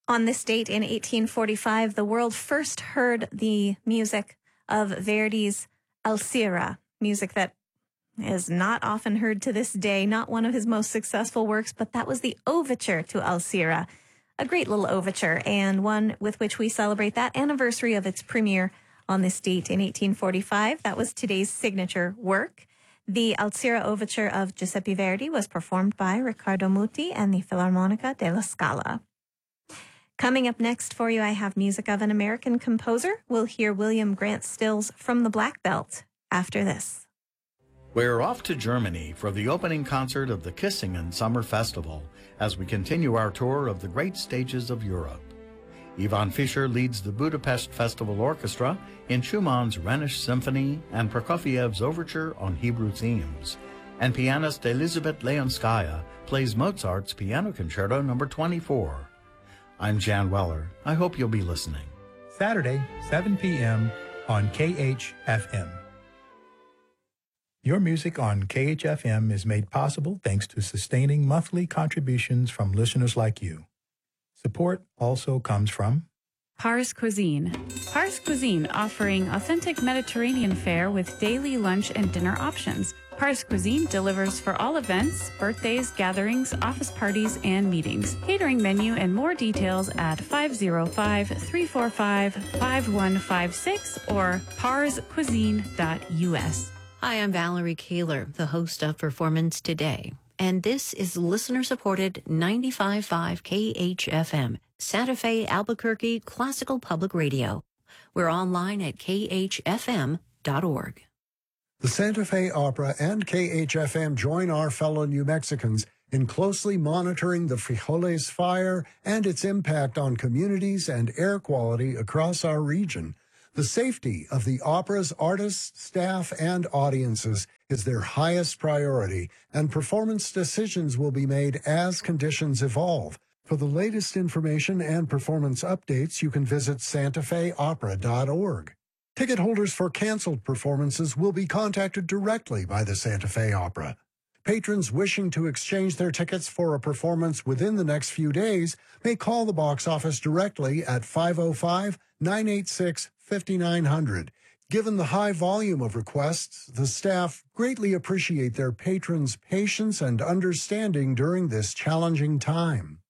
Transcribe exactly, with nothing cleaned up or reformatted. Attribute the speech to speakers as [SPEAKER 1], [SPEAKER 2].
[SPEAKER 1] On this date in eighteen forty-five, the world first heard the music of Verdi's Alcira, music that is not often heard to this day, not one of his most successful works, but that was the overture to Alcira, a great little overture, and one with which we celebrate that anniversary of its premiere on this date in eighteen forty-five. That was today's signature work. The Alcira overture of Giuseppe Verdi was performed by Riccardo Muti and the Filarmonica della Scala. Coming up next for you, I have music of an American composer. We'll hear William Grant Stills from the Black Belt after this.
[SPEAKER 2] We're off to Germany for the opening concert of the Kissingen Summer Festival as we continue our tour of the great stages of Europe. Ivan Fischer leads the Budapest Festival Orchestra in Schumann's Rhenish Symphony and Prokofiev's Overture on Hebrew themes, and pianist Elizabeth Leonskaya plays Mozart's Piano Concerto number twenty-four. I'm Jan Weller. I hope you'll be listening.
[SPEAKER 3] Saturday, seven p.m. on K H F M. Your music on K H F M is made possible thanks to sustaining monthly contributions from listeners like you. Support also comes from
[SPEAKER 4] Pars Cuisine. Pars Cuisine, offering authentic Mediterranean fare with daily lunch and dinner options. Pars Cuisine delivers for all events, birthdays, gatherings, office parties, and meetings. Catering menu and more details at five oh five, three four five, five one five six or pars cuisine dot u s.
[SPEAKER 5] Hi, I'm Valerie Kaler, the host of Performance Today, and this is listener-supported ninety-five point five K H F M, Santa Fe, Albuquerque Classical Public Radio. We're online at k h f m dot org.
[SPEAKER 6] The Santa Fe Opera and K H F M join our fellow New Mexicans in closely monitoring the Frijoles fire and its impact on communities and air quality across our region. The safety of the opera's artists, staff, and audiences is their highest priority, and performance decisions will be made as conditions evolve. For the latest information and performance updates, you can visit santa fe opera dot org. Ticket holders for canceled performances will be contacted directly by the Santa Fe Opera. Patrons wishing to exchange their tickets for a performance within the next few days may call the box office directly at five oh five, nine eight six, five nine zero zero. Given the high volume of requests, the staff greatly appreciate their patrons' patience and understanding during this challenging time.